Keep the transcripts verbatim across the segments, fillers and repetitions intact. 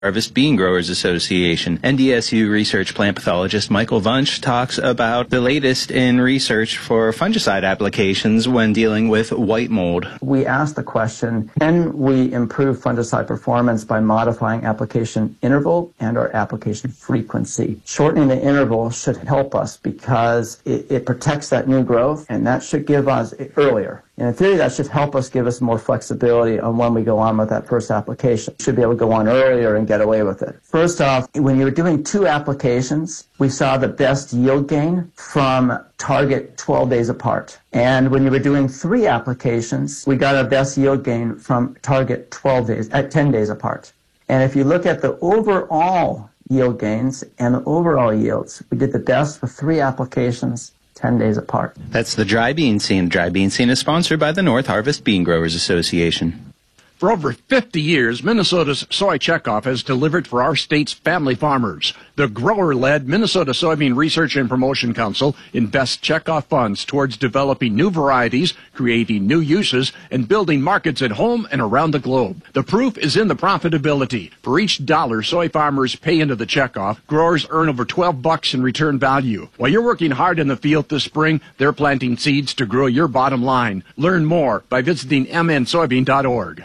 Harvest Bean Growers Association. N D S U research plant pathologist Michael Wunsch talks about the latest in research for fungicide applications when dealing with white mold. We asked the question, can we improve fungicide performance by modifying application interval and or application frequency? Shortening the interval should help us because it, it protects that new growth, and that should give us earlier. And in theory, that should help us give us more flexibility on when we go on with that first application. We should be able to go on earlier and get away with it. First off, when you were doing two applications, we saw the best yield gain from target twelve days apart. And when you were doing three applications, we got our best yield gain from target twelve days, at ten days apart. And if you look at the overall yield gains and the overall yields, we did the best with three applications, ten days apart. That's the Dry Bean Scene. Dry Bean Scene is sponsored by the North Harvest Bean Growers Association. For over fifty years, Minnesota's Soy Checkoff has delivered for our state's family farmers. The grower-led Minnesota Soybean Research and Promotion Council invests checkoff funds towards developing new varieties, creating new uses, and building markets at home and around the globe. The proof is in the profitability. For each dollar soy farmers pay into the checkoff, growers earn over twelve bucks in return value. While you're working hard in the field this spring, they're planting seeds to grow your bottom line. Learn more by visiting m n soybean dot org.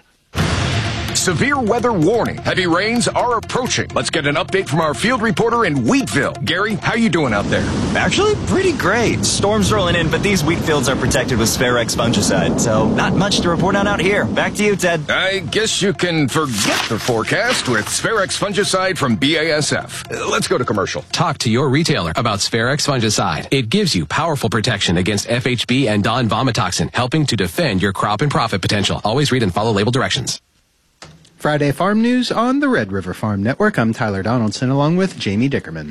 Severe weather warning. Heavy rains are approaching. Let's get an update from our field reporter in Wheatville. Gary, how you doing out there? Actually, pretty great. Storms rolling in, but these wheat fields are protected with Spharex fungicide, so not much to report on out here. Back to you, Ted. I guess you can forget the forecast with Spharex fungicide from B A S F. Uh, let's go to commercial. Talk to your retailer about Spharex fungicide. It gives you powerful protection against F H B and Don vomitoxin, helping to defend your crop and profit potential. Always read and follow label directions. Friday Farm News on the Red River Farm Network. I'm Tyler Donaldson along with Jamie Dickerman.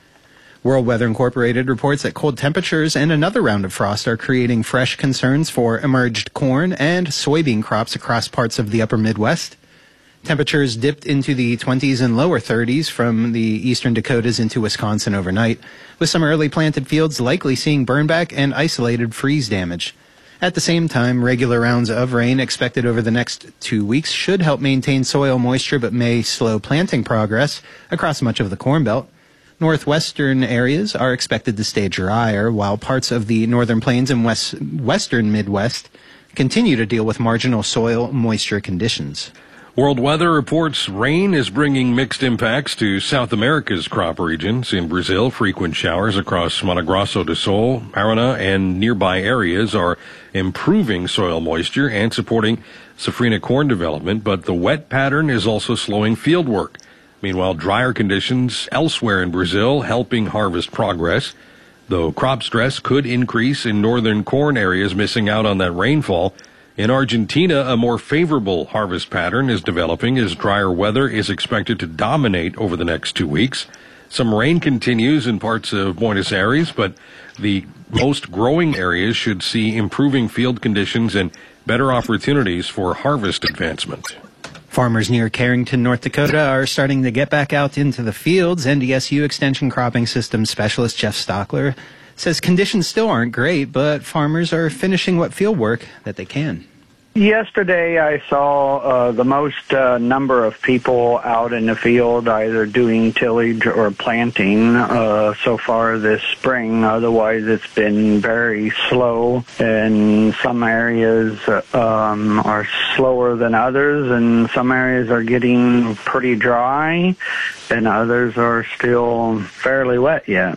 World Weather Incorporated reports that cold temperatures and another round of frost are creating fresh concerns for emerged corn and soybean crops across parts of the upper Midwest. Temperatures dipped into the twenties and lower thirties from the eastern Dakotas into Wisconsin overnight, with some early planted fields likely seeing burnback and isolated freeze damage. At the same time, regular rounds of rain expected over the next two weeks should help maintain soil moisture but may slow planting progress across much of the Corn Belt. Northwestern areas are expected to stay drier, while parts of the northern plains and west, western Midwest continue to deal with marginal soil moisture conditions. World Weather reports rain is bringing mixed impacts to South America's crop regions. In Brazil, frequent showers across Mato Grosso do Sul, Paraná, and nearby areas are improving soil moisture and supporting safrinha corn development, but the wet pattern is also slowing field work. Meanwhile, drier conditions elsewhere in Brazil helping harvest progress, though crop stress could increase in northern corn areas missing out on that rainfall. In Argentina, a more favorable harvest pattern is developing as drier weather is expected to dominate over the next two weeks. Some rain continues in parts of Buenos Aires, but the most growing areas should see improving field conditions and better opportunities for harvest advancement. Farmers near Carrington, North Dakota are starting to get back out into the fields. N D S U Extension Cropping Systems Specialist Jeff Stockler says conditions still aren't great, but farmers are finishing what field work that they can. Yesterday I saw uh, the most uh, number of people out in the field either doing tillage or planting uh, so far this spring. Otherwise it's been very slow, and some areas um, are slower than others, and some areas are getting pretty dry, and others are still fairly wet yet.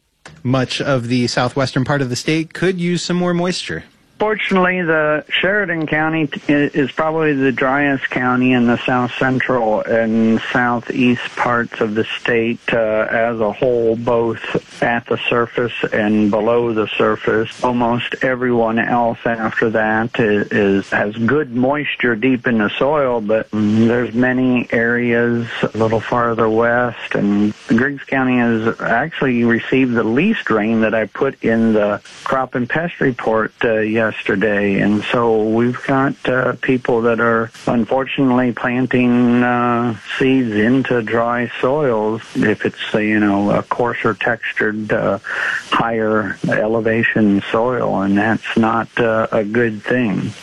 Much of the southwestern part of the state could use some more moisture. Fortunately, the Sheridan County is probably the driest county in the south central and southeast parts of the state uh, as a whole, both at the surface and below the surface. Almost everyone else after that is, is has good moisture deep in the soil, but there's many areas a little farther west, and Griggs County has actually received the least rain that I put in the crop and pest report uh, yesterday. yesterday, and so we've got uh, people that are unfortunately planting uh, seeds into dry soils if it's uh, you know a coarser textured uh, higher elevation soil, and that's not uh, a good thing.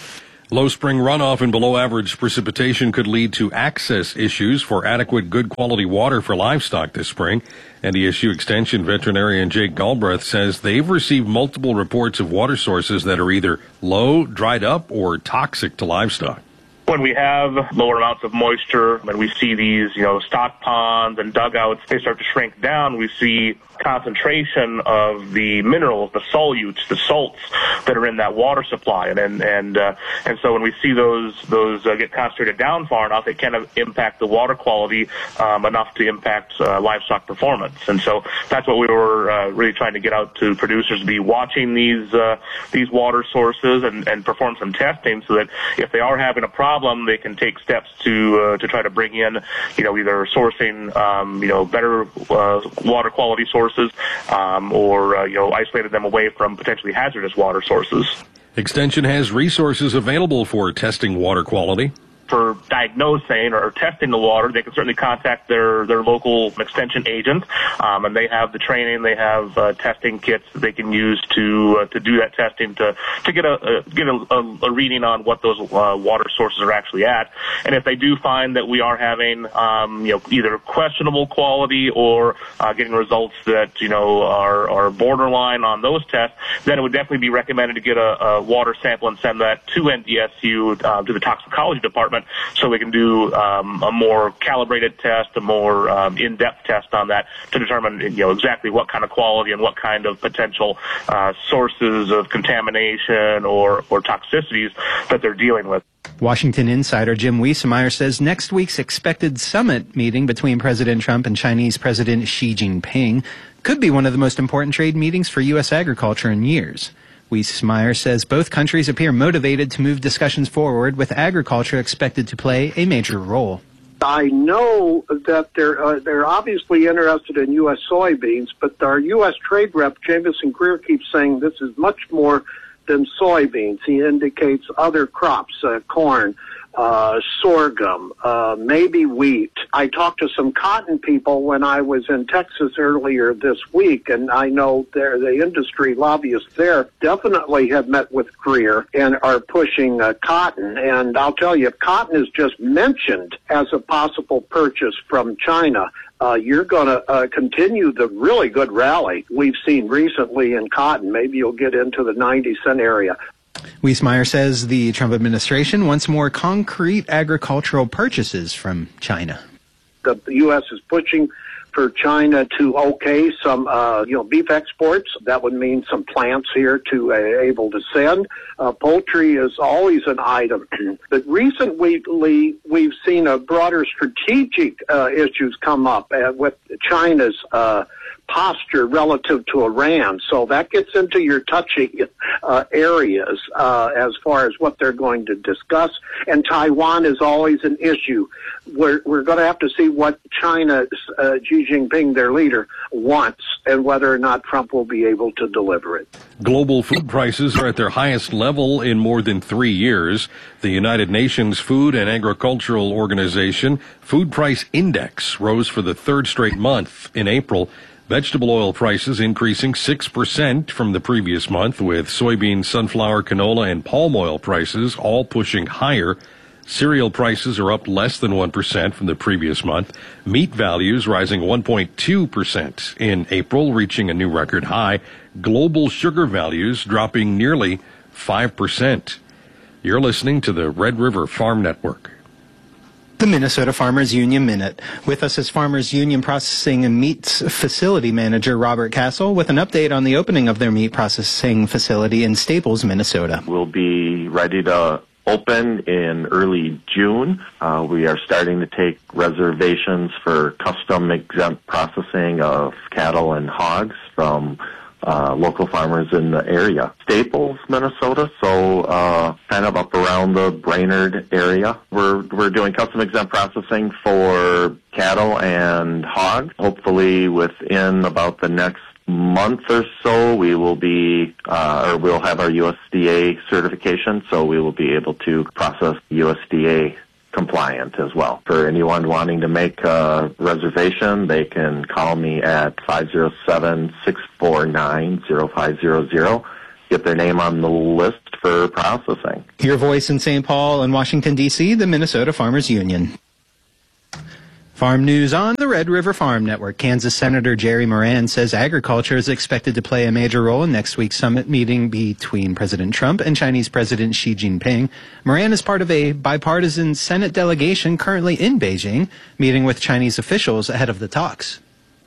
Low spring runoff and below average precipitation could lead to access issues for adequate, good quality water for livestock this spring. N D S U Extension veterinarian Jake Galbraith says they've received multiple reports of water sources that are either low, dried up, or toxic to livestock. When we have lower amounts of moisture and we see these, you know, stock ponds and dugouts, they start to shrink down. We see concentration of the minerals, the solutes, the salts that are in that water supply, and and and, uh, and so when we see those those uh, get concentrated down far enough, it can impact the water quality um, enough to impact uh, livestock performance. And so that's what we were uh, really trying to get out to producers, to be watching these uh, these water sources and, and perform some testing, so that if they are having a problem, they can take steps to uh, to try to bring in, you know, either sourcing um, you know better uh, water quality sources. Um, or, uh, you know, isolated them away from potentially hazardous water sources. Extension has resources available for testing water quality. For diagnosing or testing the water, they can certainly contact their, their local extension agent, um, and they have the training. They have uh, testing kits that they can use to uh, to do that testing to to get a, a get a, a, a reading on what those uh, water sources are actually at. And if they do find that we are having um, you know either questionable quality or uh, getting results that you know are are borderline on those tests, then it would definitely be recommended to get a, a water sample and send that to N D S U uh, to the toxicology department, so we can do um, a more calibrated test, a more um, in-depth test on that to determine, you know, exactly what kind of quality and what kind of potential uh, sources of contamination or, or toxicities that they're dealing with. Washington insider Jim Wiesemeyer says next week's expected summit meeting between President Trump and Chinese President Xi Jinping could be one of the most important trade meetings for U S agriculture in years. Wiesemeyer says both countries appear motivated to move discussions forward, with agriculture expected to play a major role. I know that they're uh, they're obviously interested in U S soybeans, but our U S trade rep, Jamison Greer, keeps saying this is much more than soybeans. He indicates other crops, uh, corn, uh, sorghum, uh, maybe wheat. I talked to some cotton people when I was in Texas earlier this week, and I know they're, the industry lobbyists there definitely have met with Greer and are pushing uh, cotton. And I'll tell you, if cotton is just mentioned as a possible purchase from China, Uh, you're going to uh, continue the really good rally we've seen recently in cotton. Maybe you'll get into the ninety cent area. Wiesemeyer says the Trump administration wants more concrete agricultural purchases from China. The U S is pushing for China to okay some, uh, you know, beef exports. That would mean some plants here to uh, able to send. Uh, poultry is always an item. But recently, we've seen a broader strategic uh, issues come up uh, with China's uh, posture relative to Iran. So that gets into your touchy uh, areas uh, as far as what they're going to discuss. And Taiwan is always an issue. We're, we're going to have to see what China's uh, Xi Jinping, their leader, wants and whether or not Trump will be able to deliver it. Global food prices are at their highest level in more than three years. The United Nations Food and Agricultural Organization Food Price Index rose for the third straight month in April. Vegetable oil prices increasing six percent from the previous month, with soybean, sunflower, canola, and palm oil prices all pushing higher. Cereal prices are up less than one percent from the previous month. Meat values rising one point two percent in April, reaching a new record high. Global sugar values dropping nearly five percent. You're listening to the Red River Farm Network. The Minnesota Farmers Union Minute. With us is Farmers Union Processing and Meats Facility Manager Robert Castle with an update on the opening of their meat processing facility in Staples, Minnesota. We'll be ready to open in early June. Uh, we are starting to take reservations for custom exempt processing of cattle and hogs from Uh, local farmers in the area. Staples, Minnesota, so uh, kind of up around the Brainerd area. We're we're doing custom exempt processing for cattle and hogs. Hopefully within about the next month or so, we will be, uh, or we'll have our U S D A certification, so we will be able to process U S D A compliant as well. For anyone wanting to make a reservation, they can call me at five oh seven, six four nine, oh five hundred. get their name on the list for processing. Your voice in Saint Paul and Washington, D C, the Minnesota Farmers Union. Farm news on the Red River Farm Network. Kansas Senator Jerry Moran says agriculture is expected to play a major role in next week's summit meeting between President Trump and Chinese President Xi Jinping. Moran is part of a bipartisan Senate delegation currently in Beijing, meeting with Chinese officials ahead of the talks.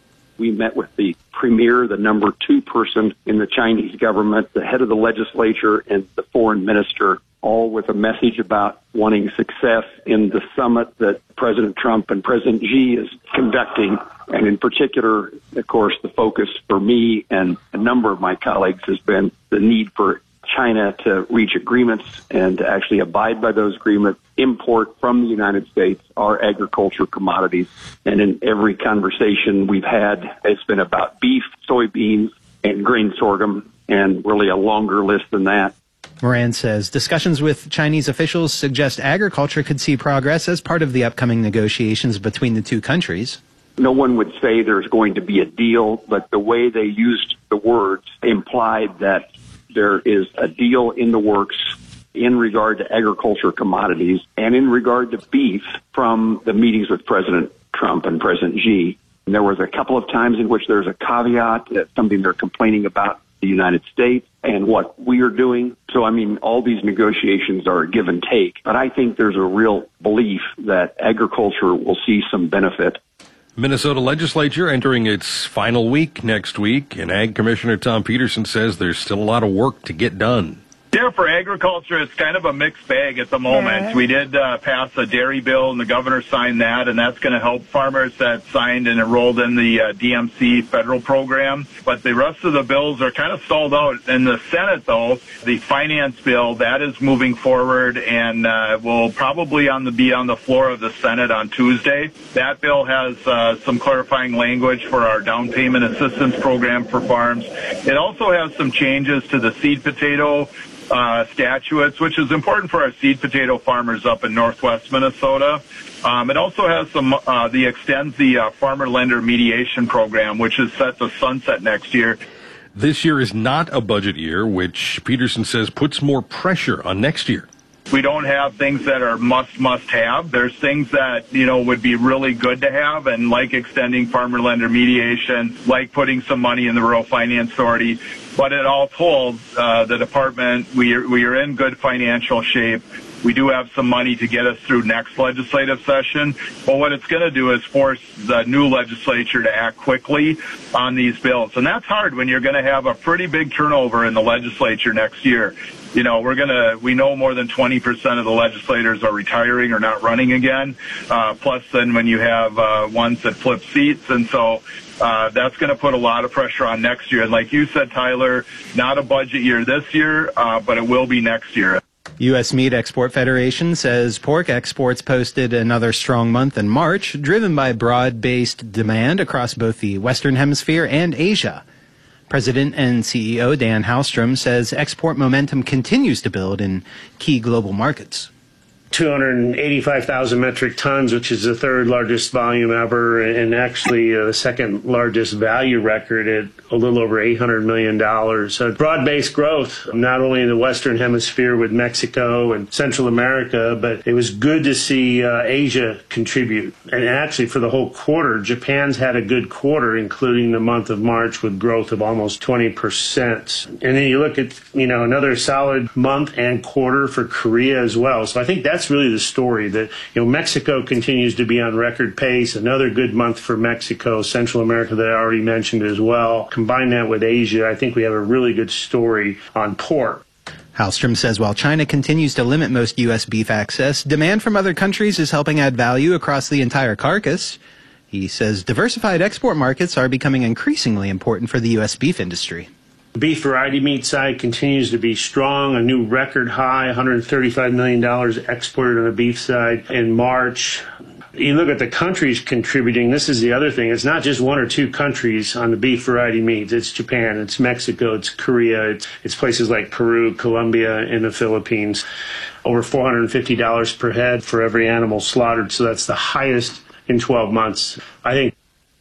We met with the premier, the number two person in the Chinese government, the head of the legislature, and the foreign minister, all with a message about wanting success in the summit that President Trump and President Xi is conducting. And in particular, of course, the focus for me and a number of my colleagues has been the need for China to reach agreements and to actually abide by those agreements, import from the United States our agriculture commodities. And in every conversation we've had, it's been about beef, soybeans, and grain sorghum, and really a longer list than that. Moran says discussions with Chinese officials suggest agriculture could see progress as part of the upcoming negotiations between the two countries. No one would say there's going to be a deal, but the way they used the words implied that there is a deal in the works in regard to agriculture commodities and in regard to beef from the meetings with President Trump and President Xi. And there was a couple of times in which there's a caveat, that something they're complaining about the United States and what we are doing. So, I mean, all these negotiations are a give and take, but I think there's a real belief that agriculture will see some benefit. Minnesota legislature entering its final week next week, and Ag Commissioner Tom Peterson says there's still a lot of work to get done. Yeah, for agriculture, it's kind of a mixed bag at the moment. We did uh, pass a dairy bill, and the governor signed that, and that's going to help farmers that signed and enrolled in the uh, D M C federal program. But the rest of the bills are kind of stalled out. In the Senate, though, the finance bill, that is moving forward and uh, will probably on the, be on the floor of the Senate on Tuesday. That bill has uh, some clarifying language for our down payment assistance program for farms. It also has some changes to the seed potato Uh, statutes, which is important for our seed potato farmers up in northwest Minnesota. Um, it also has some, uh, the extends the uh, farmer lender mediation program, which is set to sunset next year. This year is not a budget year, which Peterson says puts more pressure on next year. We don't have things that are must, must have. There's things that, you know, would be really good to have, and like extending farmer lender mediation, like putting some money in the Rural Finance Authority. But it all told, uh, the department, we are, we are in good financial shape. We do have some money to get us through next legislative session. But what it's going to do is force the new legislature to act quickly on these bills. And that's hard when you're going to have a pretty big turnover in the legislature next year. You know, we're going to, we know more than twenty percent of the legislators are retiring or not running again. Uh, plus then when you have, uh, ones that flip seats. And so, uh, that's going to put a lot of pressure on next year. And like you said, Tyler, not a budget year this year, uh, but it will be next year. U S Meat Export Federation says pork exports posted another strong month in March, driven by broad-based demand across both the Western Hemisphere and Asia. President and C E O Dan Halstrom says export momentum continues to build in key global markets. two hundred eighty-five thousand metric tons, which is the third largest volume ever, and actually uh, the second largest value record at a little over eight hundred million dollars. So broad-based growth, not only in the Western Hemisphere with Mexico and Central America, but it was good to see uh, Asia contribute. And actually for the whole quarter, Japan's had a good quarter, including the month of March with growth of almost twenty percent. And then you look at, you know, another solid month and quarter for Korea as well. So I think that's That's really the story, that, you know, Mexico continues to be on record pace. Another good month for Mexico, Central America that I already mentioned as well. Combine that with Asia, I think we have a really good story on pork. Halstrom says while China continues to limit most U S beef access, demand from other countries is helping add value across the entire carcass. He says diversified export markets are becoming increasingly important for the U S beef industry. The beef variety meat side continues to be strong, a new record high, one hundred thirty-five million dollars exported on the beef side in March. You look at the countries contributing, this is the other thing. It's not just one or two countries on the beef variety meat. It's Japan, it's Mexico, it's Korea, it's, it's places like Peru, Colombia, and the Philippines. Over four hundred fifty dollars per head for every animal slaughtered, so that's the highest in twelve months. I think.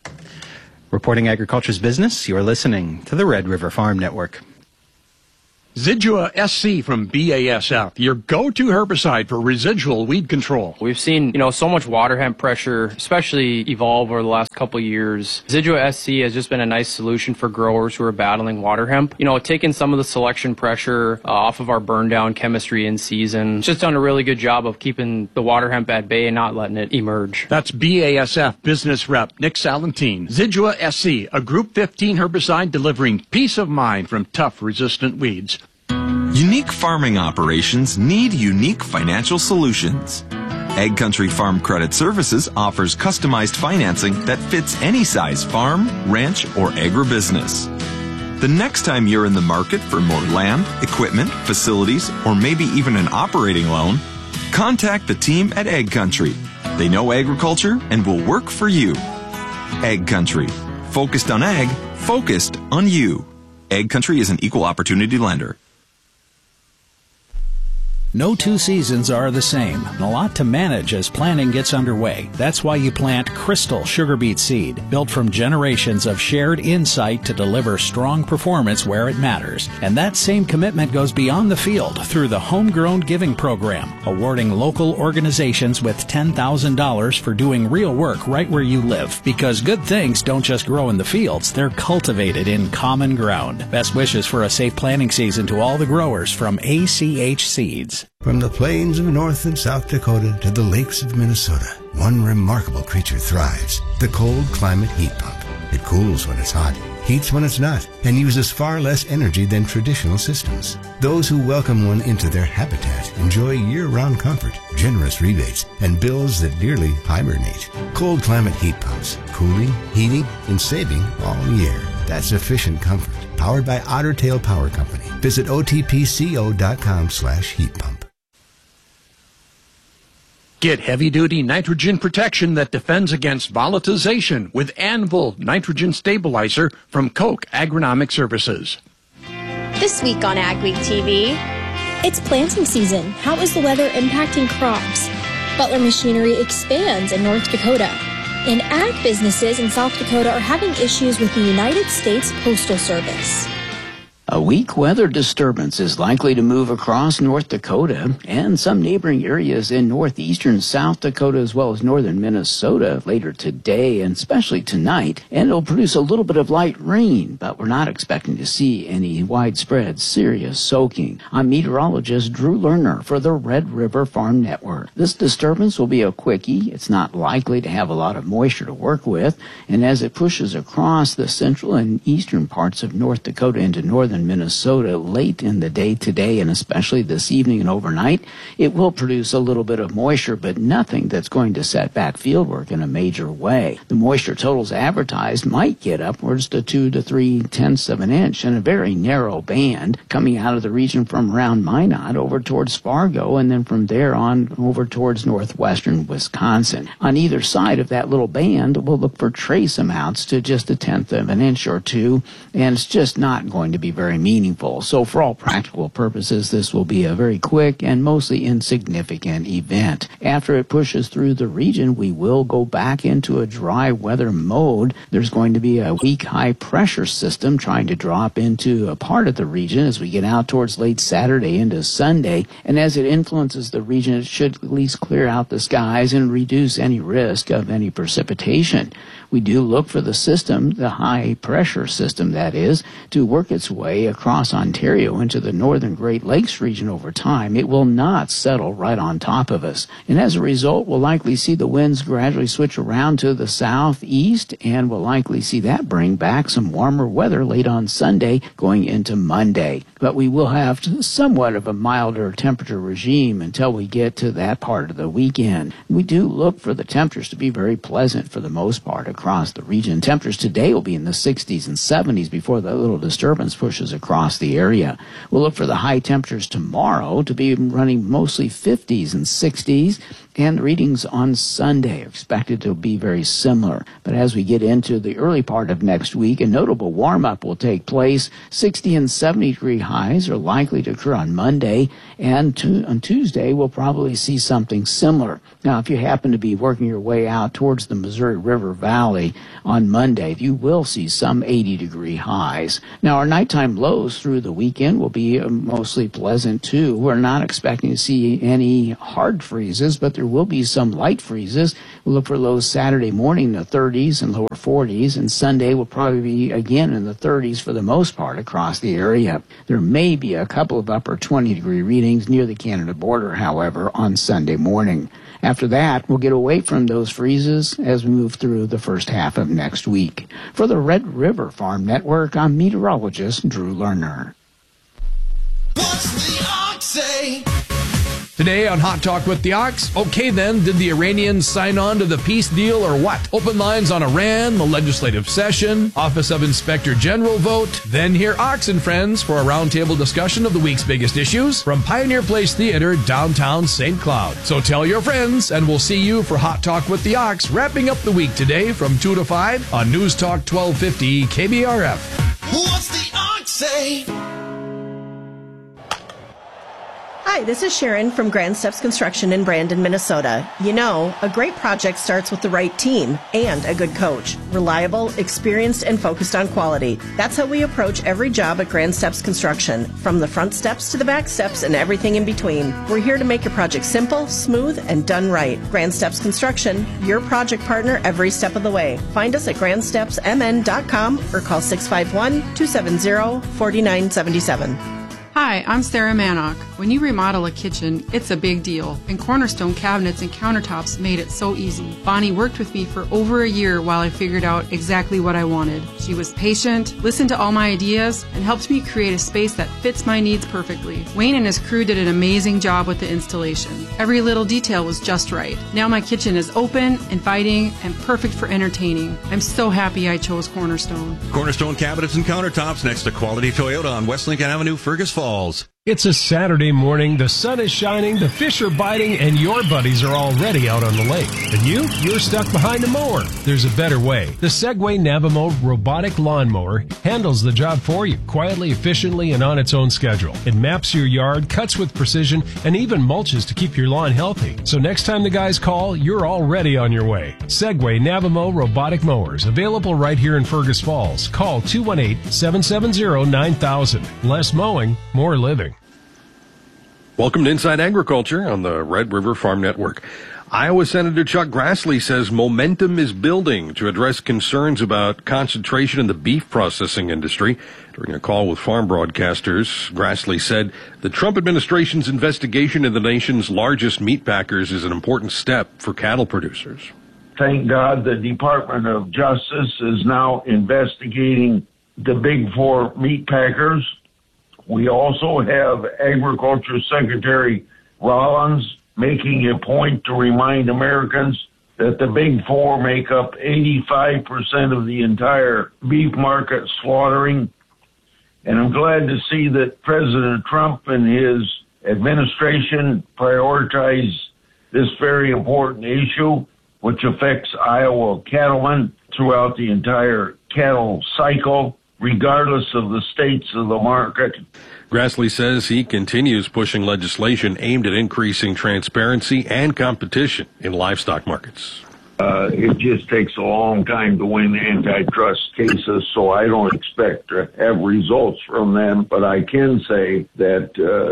Reporting agriculture's business, you're listening to the Red River Farm Network. Zidua S C from B A S F, your go-to herbicide for residual weed control. We've seen, you know, so much water hemp pressure, especially evolve over the last couple of years. Zidua S C has just been a nice solution for growers who are battling water hemp. You know, taking some of the selection pressure uh, off of our burn down chemistry in season. It's just done a really good job of keeping the water hemp at bay and not letting it emerge. That's B A S F business rep Nick Salentine. Zidua S C, a Group fifteen herbicide delivering peace of mind from tough resistant weeds. Unique farming operations need unique financial solutions. Ag Country Farm Credit Services offers customized financing that fits any size farm, ranch, or agribusiness. The next time you're in the market for more land, equipment, facilities, or maybe even an operating loan, contact the team at Ag Country. They know agriculture and will work for you. Ag Country. Focused on ag, focused on you. Ag Country is an equal opportunity lender. No two seasons are the same, and a lot to manage as planting gets underway. That's why you plant Crystal Sugar Beet Seed, built from generations of shared insight to deliver strong performance where it matters. And that same commitment goes beyond the field through the Homegrown Giving Program, awarding local organizations with ten thousand dollars for doing real work right where you live. Because good things don't just grow in the fields, they're cultivated in common ground. Best wishes for a safe planting season to all the growers from A C H Seeds. From the plains of North and South Dakota to the lakes of Minnesota, one remarkable creature thrives, the cold climate heat pump. It cools when it's hot, heats when it's not, and uses far less energy than traditional systems. Those who welcome one into their habitat enjoy year-round comfort, generous rebates, and bills that nearly hibernate. Cold climate heat pumps, cooling, heating, and saving all year. That's efficient comfort. Powered by Otter Tail Power Company. Visit O T P C O dot com slash heat pump. Get heavy-duty nitrogen protection that defends against volatilization with Anvil Nitrogen Stabilizer from Koch Agronomic Services. This week on Ag Week T V, it's planting season. How is the weather impacting crops? Butler Machinery expands in North Dakota. And ag businesses in South Dakota are having issues with the United States Postal Service. A weak weather disturbance is likely to move across North Dakota and some neighboring areas in northeastern South Dakota as well as northern Minnesota later today and especially tonight. And it'll produce a little bit of light rain, but we're not expecting to see any widespread serious soaking. I'm meteorologist Drew Lerner for the Red River Farm Network. This disturbance will be a quickie. It's not likely to have a lot of moisture to work with. And as it pushes across the central and eastern parts of North Dakota into northern Minnesota late in the day today and especially this evening and overnight, it will produce a little bit of moisture, but nothing that's going to set back fieldwork in a major way. The moisture totals advertised might get upwards to two to three tenths of an inch in a very narrow band coming out of the region from around Minot over towards Fargo and then from there on over towards northwestern Wisconsin. On either side of that little band, we'll look for trace amounts to just a tenth of an inch or two, and it's just not going to be very meaningful. So for all practical purposes, this will be a very quick and mostly insignificant event. After it pushes through the region, we will go back into a dry weather mode. There's going to be a weak high pressure system trying to drop into a part of the region as we get out towards late Saturday into Sunday. And as it influences the region, it should at least clear out the skies and reduce any risk of any precipitation. We do look for the system, the high pressure system that is, to work its way across Ontario into the northern Great Lakes region over time. It will not settle right on top of us. And as a result, we'll likely see the winds gradually switch around to the southeast, and we'll likely see that bring back some warmer weather late on Sunday going into Monday. But we will have somewhat of a milder temperature regime until we get to that part of the weekend. We do look for the temperatures to be very pleasant for the most part across the region. Temperatures today will be in the sixties and seventies before the little disturbance pushes across the area. We'll look for the high temperatures tomorrow to be running mostly fifties and sixties, and the readings on Sunday are expected to be very similar. But as we get into the early part of next week, a notable warm-up will take place. sixty and seventy degree highs are likely to occur on Monday, and to, on Tuesday we'll probably see something similar. Now, if you happen to be working your way out towards the Missouri River Valley on Monday, you will see some eighty degree highs. Now, our nighttime lows through the weekend will be uh, mostly pleasant too. We're not expecting to see any hard freezes, but there will be some light freezes. We'll look for lows Saturday morning in the thirties and lower forties, and Sunday will probably be again in the thirties for the most part across the area. There may be a couple of upper twenty degree readings near the Canada border, however, on Sunday morning. After that, we'll get away from those freezes as we move through the first half of next week. For the Red River Farm Network, I'm meteorologist Drew Lerner. What's the ox say? Today on Hot Talk with the Ox, okay then, did the Iranians sign on to the peace deal or what? Open lines on Iran, the legislative session, Office of Inspector General vote. Then hear Ox and friends for a roundtable discussion of the week's biggest issues from Pioneer Place Theater, downtown Saint Cloud. So tell your friends, and we'll see you for Hot Talk with the Ox, wrapping up the week today from two to five on News Talk twelve fifty K B R F. What's the ox say? Hi, this is Sharon from Grand Steps Construction in Brandon, Minnesota. You know, a great project starts with the right team and a good coach. Reliable, experienced, and focused on quality. That's how we approach every job at Grand Steps Construction, from the front steps to the back steps and everything in between. We're here to make your project simple, smooth, and done right. Grand Steps Construction, your project partner every step of the way. Find us at grand steps m n dot com or call six five one, two seven zero, four nine seven seven. Hi, I'm Sarah Manock. When you remodel a kitchen, it's a big deal, and Cornerstone cabinets and countertops made it so easy. Bonnie worked with me for over a year while I figured out exactly what I wanted. She was patient, listened to all my ideas, and helped me create a space that fits my needs perfectly. Wayne and his crew did an amazing job with the installation. Every little detail was just right. Now my kitchen is open, inviting, and perfect for entertaining. I'm so happy I chose Cornerstone. Cornerstone cabinets and countertops next to Quality Toyota on West Lincoln Avenue, Fergus Falls. It's a Saturday morning, the sun is shining, the fish are biting, and your buddies are already out on the lake. And you, you're stuck behind a mower. There's a better way. The Segway Navimo robotic lawnmower handles the job for you, quietly, efficiently, and on its own schedule. It maps your yard, cuts with precision, and even mulches to keep your lawn healthy. So next time the guys call, you're already on your way. Segway Navimo robotic mowers, available right here in Fergus Falls. Call two one eight, seven seven zero, nine thousand. Less mowing, more living. Welcome to Inside Agriculture on the Red River Farm Network. Iowa Senator Chuck Grassley says momentum is building to address concerns about concentration in the beef processing industry. During a call with farm broadcasters, Grassley said the Trump administration's investigation of the nation's largest meat packers is an important step for cattle producers. Thank God the Department of Justice is now investigating the big four meat packers. We also have Agriculture Secretary Rollins making a point to remind Americans that the big four make up eighty-five percent of the entire beef market slaughtering. And I'm glad to see that President Trump and his administration prioritize this very important issue, which affects Iowa cattlemen throughout the entire cattle cycle, regardless of the states of the market. Grassley says he continues pushing legislation aimed at increasing transparency and competition in livestock markets. Uh, it just takes a long time to win antitrust cases, so I don't expect to have results from them. But I can say that uh,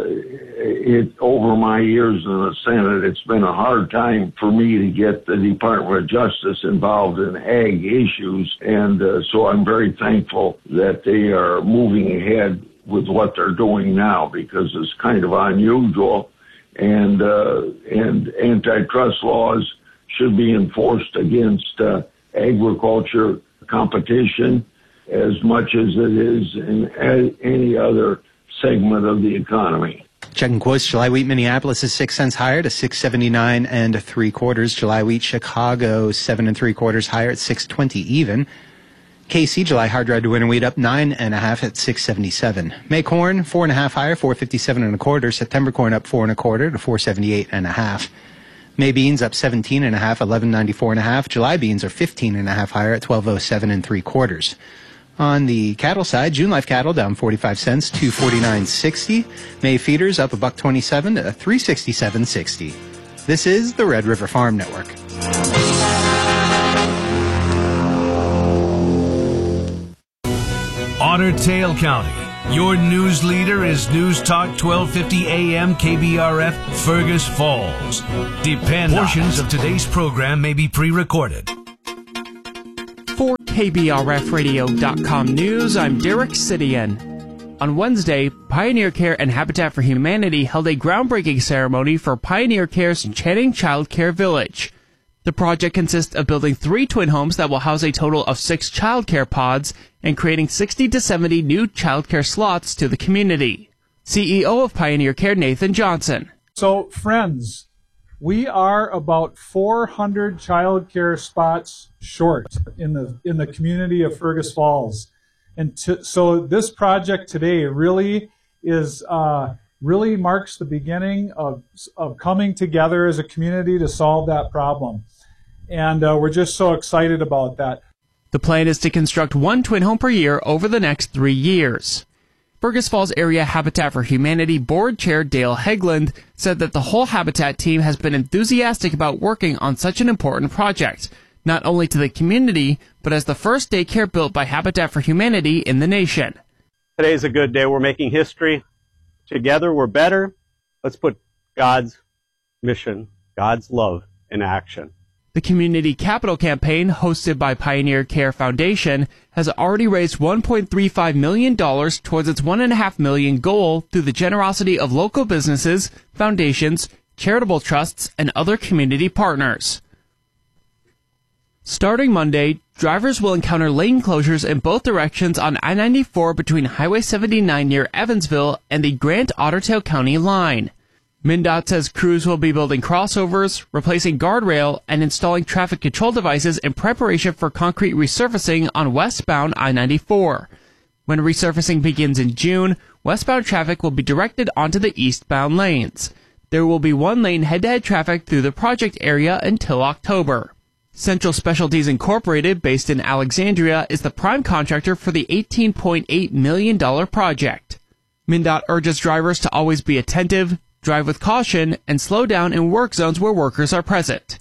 it, over my years in the Senate, it's been a hard time for me to get the Department of Justice involved in ag issues. And uh, so I'm very thankful that they are moving ahead with what they're doing now, because it's kind of unusual. And, uh, and antitrust laws should be enforced against uh, agriculture competition as much as it is in a- any other segment of the economy. Checking quotes, July wheat Minneapolis is six cents higher to six seventy-nine and three quarters. July wheat Chicago seven and three quarters higher at six twenty even. K C July hard red to winter wheat up nine and a half at six seventy-seven. May corn four and a half higher, four fifty-seven and a quarter. September corn up four and a quarter to four seventy-eight and a half. May beans up seventeen and a half, eleven ninety-four and a half. July beans are fifteen and a half higher at twelve oh seven and three quarters. On the cattle side, June life cattle down forty-five cents, two forty-nine sixty. May feeders up a buck twenty-seven to three sixty-seven sixty. This is the Red River Farm Network. Otter Tail County, Your news leader is News Talk twelve fifty A M K B R F Fergus Falls. Depend Portions of today's program may be pre-recorded. For K B R F radio dot com news, I'm Derek Sidian. On Wednesday, Pioneer Care and Habitat for Humanity held a groundbreaking ceremony for Pioneer Care's Channing Child Care Village. The project consists of building three twin homes that will house a total of six child care pods and creating sixty to seventy new child care slots to the community. C E O of Pioneer Care, Nathan Johnson. So, friends, we are about four hundred child care spots short in the in the community of Fergus Falls. And to, so this project today really is uh, really marks the beginning of, of coming together as a community to solve that problem. And uh, we're just so excited about that. The plan is to construct one twin home per year over the next three years. Fergus Falls Area Habitat for Humanity Board Chair Dale Hegland said that the whole Habitat team has been enthusiastic about working on such an important project, not only to the community, but as the first daycare built by Habitat for Humanity in the nation. Today's a good day. We're making history. Together we're better. Let's put God's mission, God's love in action. The Community Capital Campaign, hosted by Pioneer Care Foundation, has already raised one point three five million dollars towards its one point five million dollars goal through the generosity of local businesses, foundations, charitable trusts, and other community partners. Starting Monday, drivers will encounter lane closures in both directions on I ninety-four between Highway seventy-nine near Evansville and the Grant-Ottertail County line. MnDOT says crews will be building crossovers, replacing guardrail, and installing traffic control devices in preparation for concrete resurfacing on westbound I ninety-four. When resurfacing begins in June, westbound traffic will be directed onto the eastbound lanes. There will be one lane head-to-head traffic through the project area until October. Central Specialties Incorporated, based in Alexandria, is the prime contractor for the eighteen point eight million dollars project. MnDOT urges drivers to always be attentive, drive with caution, and slow down in work zones where workers are present.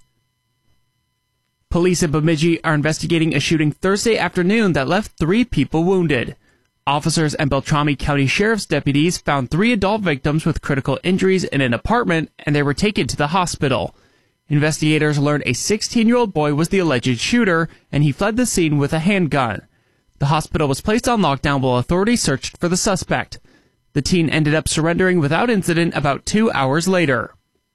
Police in Bemidji are investigating a shooting Thursday afternoon that left three people wounded. Officers and Beltrami County Sheriff's deputies found three adult victims with critical injuries in an apartment, and they were taken to the hospital. Investigators learned a sixteen-year-old boy was the alleged shooter, and he fled the scene with a handgun. The hospital was placed on lockdown while authorities searched for the suspect. The teen ended up surrendering without incident about two hours later.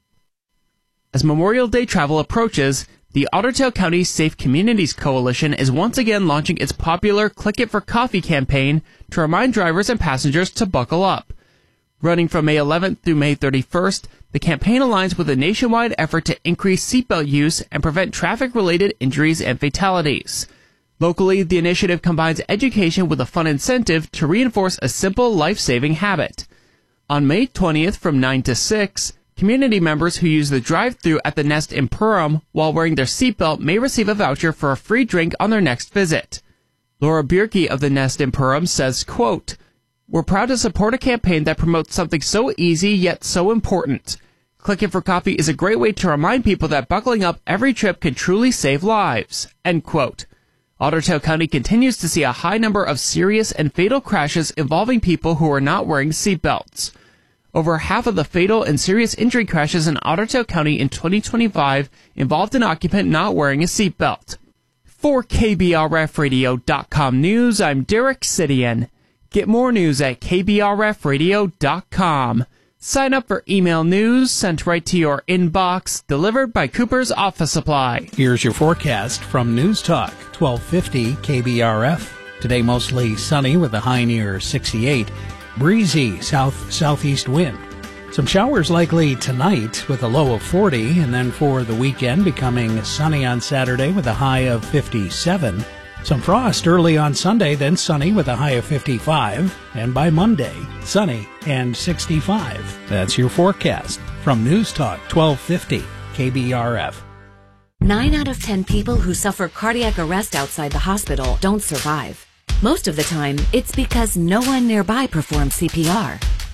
As Memorial Day travel approaches, the Ottertail County Safe Communities Coalition is once again launching its popular Click It for Coffee campaign to remind drivers and passengers to buckle up. Running from May eleventh through May thirty-first, the campaign aligns with a nationwide effort to increase seatbelt use and prevent traffic-related injuries and fatalities. Locally, the initiative combines education with a fun incentive to reinforce a simple life-saving habit. On May twentieth from nine to six, community members who use the drive-thru at the Nest in Perham while wearing their seatbelt may receive a voucher for a free drink on their next visit. Laura Bierke of the Nest in Perham says, quote, "We're proud to support a campaign that promotes something so easy yet so important. Click It for Coffee is a great way to remind people that buckling up every trip can truly save lives." End quote. Ottertail County continues to see a high number of serious and fatal crashes involving people who are not wearing seatbelts. Over half of the fatal and serious injury crashes in Ottertail County in twenty twenty-five involved an occupant not wearing a seatbelt. For K B R F radio dot com news, I'm Derek Sidian. Get more news at K B R F radio dot com. Sign up for email news sent right to your inbox, delivered by Cooper's Office Supply. Here's your forecast from News Talk twelve fifty K B R F. Today mostly sunny with a high near sixty-eight. Breezy south-southeast wind. Some showers likely tonight with a low of forty, and then for the weekend becoming sunny on Saturday with a high of fifty-seven. Some frost early on Sunday, then sunny with a high of fifty-five, and by Monday, sunny and sixty-five. That's your forecast from News Talk twelve fifty K B R F. Nine out of ten people who suffer cardiac arrest outside the hospital don't survive. Most of the time, it's because no one nearby performs C P R.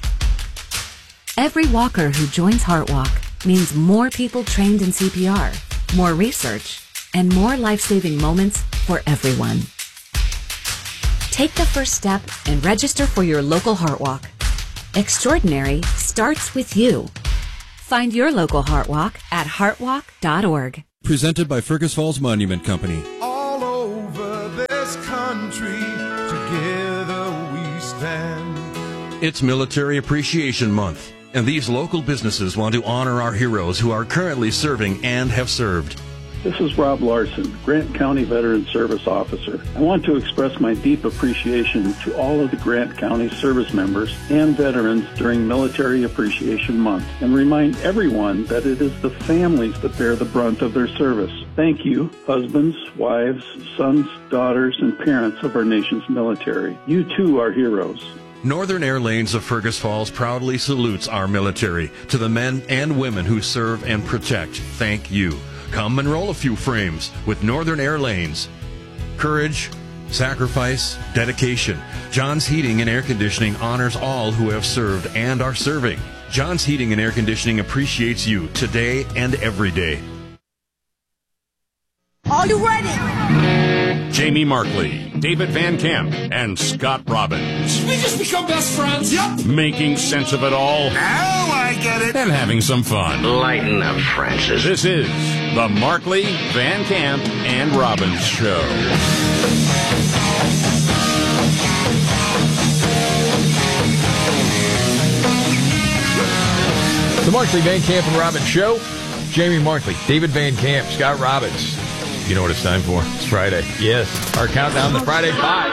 Every walker who joins HeartWalk means more people trained in C P R, more research, and more life-saving moments for everyone. Take the first step and register for your local Heart Walk. Extraordinary starts with you. Find your local Heart Walk at heart walk dot org. Presented by Fergus Falls Monument Company. All over this country, together we stand. It's Military Appreciation Month, and these local businesses want to honor our heroes who are currently serving and have served. This is Rob Larson, Grant County Veteran Service Officer. I want to express my deep appreciation to all of the Grant County service members and veterans during Military Appreciation Month and remind everyone that it is the families that bear the brunt of their service. Thank you, husbands, wives, sons, daughters, and parents of our nation's military. You too are heroes. Northern Air Lanes of Fergus Falls proudly salutes our military. To the men and women who serve and protect, thank you. Come and roll a few frames with Northern Air Lanes. Courage, sacrifice, dedication. John's Heating and Air Conditioning honors all who have served and are serving. John's Heating and Air Conditioning appreciates you today and every day. Are you ready? Jamie Markley, David Van Camp, and Scott Robbins. We just become best friends. Yep. Making sense of it all. Now I get it. And having some fun. Lighten up, Francis. This is the Markley, Van Camp, and Robbins Show. The Markley, Van Camp, and Robbins Show. Jamie Markley, David Van Camp, Scott Robbins. You know what it's time for? It's Friday. Yes, our countdown to Friday Five.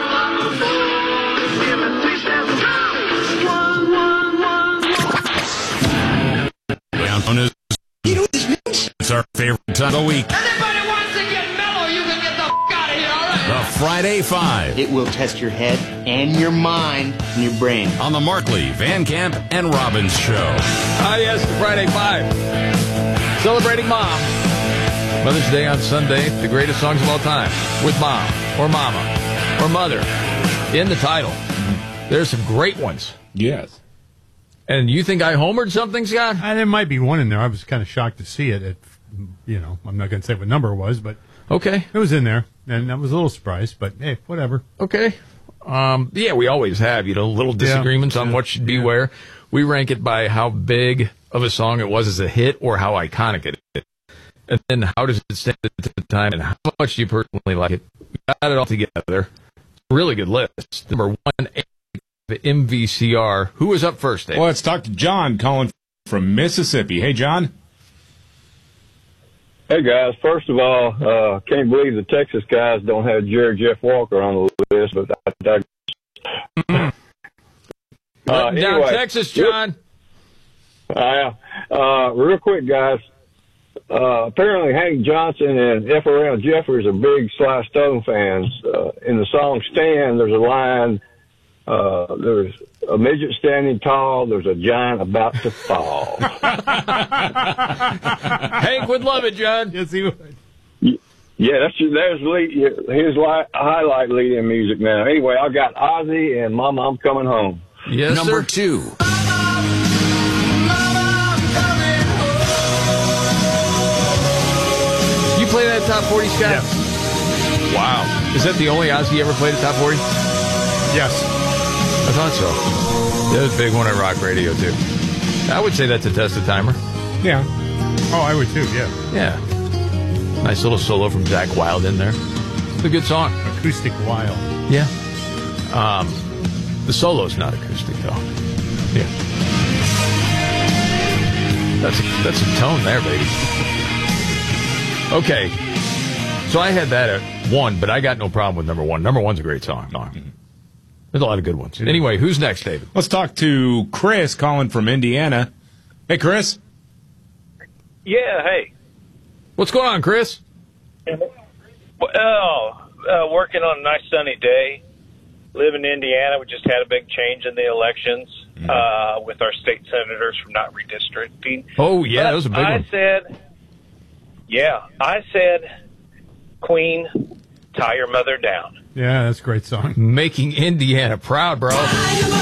It's our favorite time of the week. Anybody wants to get mellow, you can get the f*** out of here, all right? The Friday Five. It will test your head and your mind and your brain. On the Markley, Van Camp, and Robbins Show. Ah, yes, the Friday Five. Celebrating Mom. Mother's Day on Sunday, the greatest songs of all time, with Mom, or Mama, or Mother, in the title. There's some great ones. Yes. And you think I homered something, Scott? Uh, there might be one in there. I was kind of shocked to see it. At, you know, I'm not going to say what number it was, but okay, it was in there, and I was a little surprised. But hey, whatever. Okay. Um, yeah, we always have, you know, little disagreements yeah, on yeah, what should be yeah. where. We rank it by how big of a song it was as a hit or how iconic it is. And then how does it stand at the time, and how much do you personally like it? We got it all together. Really good list. Number one, the M V C R. Who was up first, Dave? Well, let's talk to John calling from Mississippi. Hey, John. Hey, guys. First of all, uh, can't believe the Texas guys don't have Jerry Jeff Walker on the list, but I digress. uh, anyway, down Texas, John. Uh, uh, real quick, guys. Uh, apparently Hank Johnson and F R L Jeffers are big Sly Stone fans. Uh, in the song Stand, there's a line, uh, there's a midget standing tall, there's a giant about to fall. Hank would love it, John. Yes, he would. Yeah, that's there's lead, his li- highlight lead-in music now. Anyway, I got Ozzy and Mama, I'm Coming Home. Yes, Number sir. two. Play that top forty, Scott? Yes. Wow. Is that the only Ozzy ever played at top forty? Yes. I thought so. That was a big one at rock radio, too. I would say that's a test of timer. Yeah. Oh, I would, too, yeah. Yeah. Nice little solo from Zakk Wylde in there. It's a good song. Acoustic Wild. Yeah. Um, the solo's not acoustic, though. Yeah. That's a, that's a tone there, baby. Okay, so I had that at one, but I got no problem with number one. Number one's a great song. There's a lot of good ones. Anyway, who's next, David? Let's talk to Chris calling from Indiana. Hey, Chris. Yeah, hey. What's going on, Chris? Well, uh, working on a nice sunny day. Live in Indiana. We just had a big change in the elections mm-hmm. uh, with our state senators from not redistricting. Oh, yeah, but that was a big I one. I said... Yeah, I said, Queen, tie your mother down. Yeah, that's a great song. Making Indiana proud, bro.